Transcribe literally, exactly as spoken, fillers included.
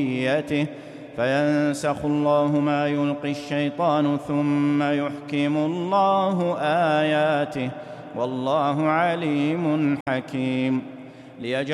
فينسخ الله ما يلقي الشيطان ثم يحكم الله آياته والله عليم حكيم.